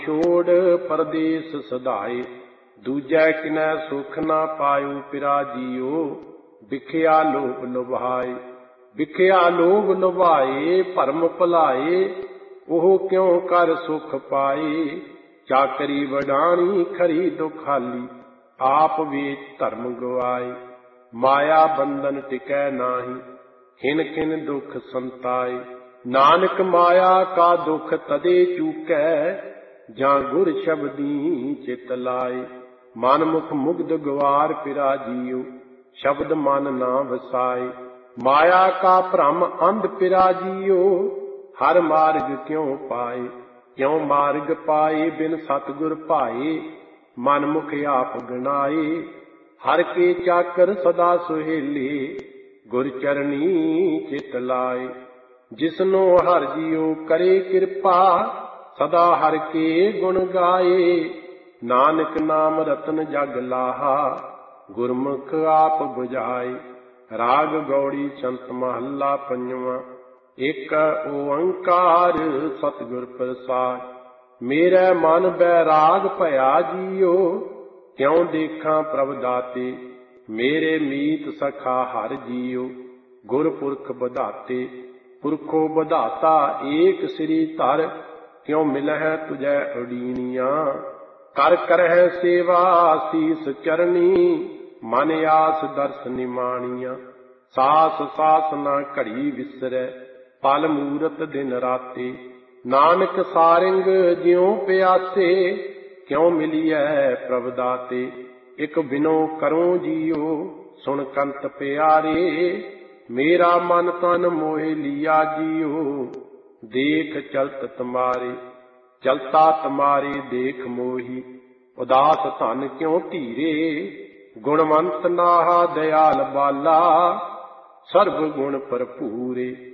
ਛੋੜ ਪਰਦੇਸ ਸਦਾਏ, ਦੂਜੈ ਕਿਨੈ ਸੁਖ ਨਾ ਪਾਇਓ ਪਿਰਾ ਜੀਓ। ਵਿਖਿਆ ਲੋਭ ਲੁਭਾਏ, ਵਿਖਿਆ ਲੋਭ ਲੁਭਾਏ, ਭਰਮ ਭੁਲਾਏ, ਉਹ ਕਿਉ ਕਰ ਸੁਖ ਪਾਏ। ਚਾਕਰੀ ਵਡਾਣੀ ਖਰੀ ਦੁਖਾਲੀ, ਆਪ ਵੇਚ ਧਰਮ ਗਵਾਏ। ਮਾਇਆ ਬੰਧਨ ਟਿਕੈ ਨਾਹੀ, ਖਿਨ ਖਿਨ ਦੁਖ ਸੰਤਾਏ। ਨਾਨਕ ਮਾਇਆ ਕਾ ਦੁਖ ਤਦੇ ਚੂਕੈ, ਜਾਂ ਗੁਰ ਸ਼ਬਦੀ ਚਿਤ ਲਾਏ। ਮਨ ਮੁਖ ਮੁਗਧ ਗਵਾਰ ਪਿਰਾ ਜੀਓ, ਸ਼ਬਦ ਮਨ ਨਾ ਵਸਾਏ। ਮਾਇਆ ਕਾ ਭ੍ਰਮ ਅੰਧ ਪਿਰਾ ਜੀਓ, ਹਰ ਮਾਰਗ ਕਿਉ ਪਾਏ। ਕਿਉ ਮਾਰਗ ਪਾਏ ਬਿਨ ਸਤਿਗੁਰ ਭਾਏ, ਮਨ ਮੁਖ ਆਪ ਗਣਾਏ। ਹਰ ਕੇ ਚਾਕਰ ਸਦਾ ਸੁਹੇਲੇ, ਗੁਰ ਚਰਨੀ ਚਿਤ ਲਾਏ। ਜਿਸਨੋ ਹਰਿ ਜੀਓ ਕਰੇ ਕਿਰਪਾ, ਸਦਾ ਹਰਿ ਕੇ ਗੁਣ ਗਾਏ। ਨਾਨਕ ਨਾਮ ਰਤਨ ਜਗ ਲਾਹਾ, ਗੁਰਮੁਖ ਆਪ 부ਝਾਏ। ਰਾਗ ਗੌੜੀ ਸੰਤ ਮਹੱਲਾ ਪੰਜਵਾਂ। ਇਕ ਓੰਕਾਰ ਸਤਿਗੁਰ ਪ੍ਰਸਾਦਿ, ਮੇਰਾ ਮਨ ਬੈਰਾਗ ਭਇਆ ਜੀਓ। ਕਿਉ ਦੇਖਾਂ ਪ੍ਰਭ ਦਾਤੇ, ਮੇਰੇ ਮੀਤ ਸਖਾ ਹਰਿ ਜੀਓ। ਗੁਰਪੁਰਖ ਬਧਾਤੇ, ਪੁਰਖੋ ਬਧਾਤਾ ਏਕ ਸ੍ਰੀ ਧਰਿ। ਕਿਉ ਮਿਲਹਿ ਤੁਝੈ ਉਡੀਨੀਆਂ, ਕਰ ਕਰਹਿ ਸੇਵਾ ਸੀਸ ਚਰਨੀ। ਮਨ ਆਸ ਦਰਸ ਨਿਮਾਣੀਆਂ, ਸਾਸ ਸਾਸ ਨਾ ਘੜੀ ਵਿਸਰੈ, ਪਲ ਮੂਰਤ ਦਿਨ ਰਾਤੇ। ਨਾਨਕ ਸਾਰਿੰਗ ਜਿਉ ਪਿਆਸੇ, ਕਿਉ ਮਿਲੀਐ ਪ੍ਰਭ ਦਾਤੇ। ਇਕ ਬਿਨੋ ਕਰੂੰ ਜੀਓ, ਸੁਣ ਕੰਤ ਪਿਆਰੇ। ਮੇਰਾ ਮਨ ਤਨ ਮੋਹਿ ਲੀਆ ਜੀਓ, ਦੇਖ ਚਲਤ ਤੁਮਾਰੇ। ਚਲਤਾ ਤੁਮਾਰੇ ਦੇਖ ਮੋਹੀ, ਉਦਾਸ ਧਨ ਕਿਉ ਧੀਰੇ। ਗੁਣਵੰਤ ਨਾਹਾ ਦਇਆਲ ਬਾਲਾ, ਸਰਬ ਗੁਣ ਭਰਪੂਰੇ।